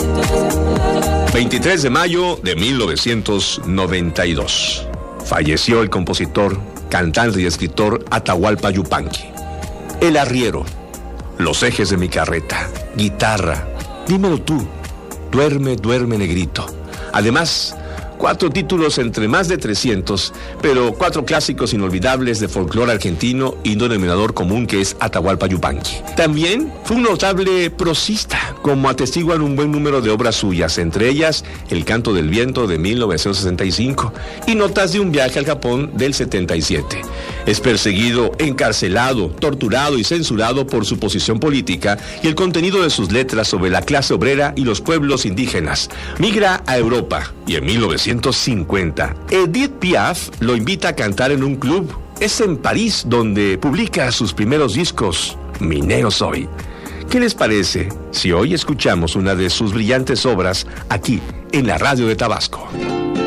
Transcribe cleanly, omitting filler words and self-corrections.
23 de mayo de 1992. Falleció el compositor, cantante y escritor Atahualpa Yupanqui. El arriero, los ejes de mi carreta, guitarra, dímelo tú, duerme, duerme negrito. Además, 4 títulos entre más de 300, pero 4 clásicos inolvidables de folclore argentino y un denominador común que es Atahualpa Yupanqui. También fue un notable prosista, como atestiguan un buen número de obras suyas, entre ellas El canto del viento de 1965 y Notas de un viaje al Japón del 77. Es perseguido, encarcelado, torturado y censurado por su posición política y el contenido de sus letras sobre la clase obrera y los pueblos indígenas. Migra a Europa y en 1950, Edith Piaf lo invita a cantar en un club. Es en París donde publica sus primeros discos, Minero Soy. ¿Qué les parece si hoy escuchamos una de sus brillantes obras aquí en la radio de Tabasco?